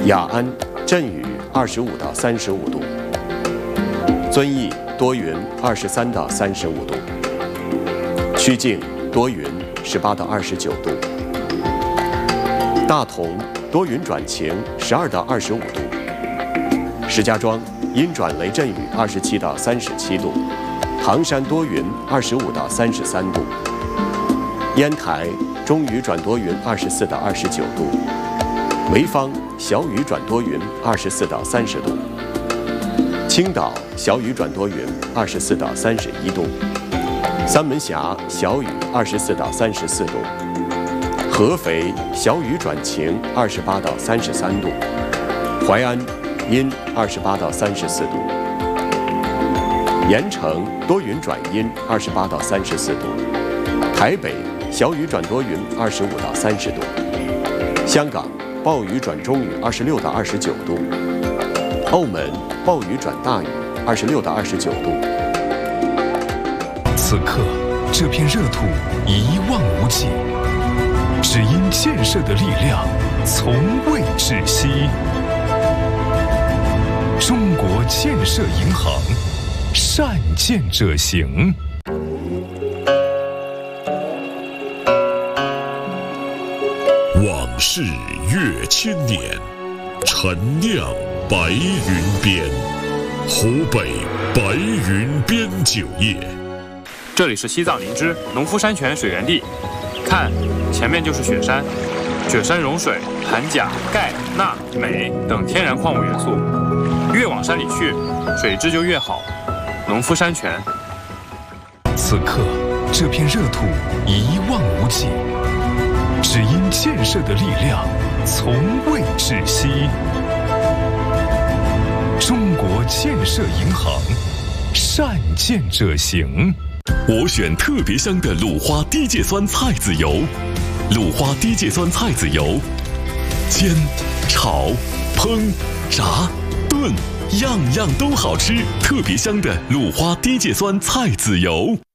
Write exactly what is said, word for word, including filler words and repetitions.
雅安阵雨二十五到三十五度，遵义多云二十三到三十五度，曲靖多云十八到二十九度，大同多云转晴十二到二十五度，石家庄阴转雷阵雨二十七到三十七度，唐山多云二十五到三十三度，烟台中雨转多云二十四到二十九度，潍坊小雨转多云二十四到三十度，青岛小雨转多云二十四到三十一度，三门峡小雨二十四到三十四度，合肥小雨转晴二十八到三十三度，淮安阴二十八到三十四度，盐城多云转阴二十八到三十四度，台北小雨转多云二十五到三十度，香港暴雨转中雨二十六到二十九度，澳门暴雨转大雨二十六到二十九度。 此刻，这片热土一望无际，只因建设的力量从未止息。中国建设银行，善建者行。 往事越千年，陈酿白云边，湖北白云边酒业。 这里是西藏林芝农夫山泉水源地，看，前面就是雪山，雪山融水含钾、钙、钠、镁等天然矿物元素，越往山里去，水质就越好。农夫山泉。 此刻，这片热土一望无际，只因建设的力量从未止息。中国建设银行，善建者行。 我选特别香的鲁花低芥酸菜籽油，鲁花低芥酸菜籽油，煎、炒、烹、炸、炖，样样都好吃。特别香的鲁花低芥酸菜籽油。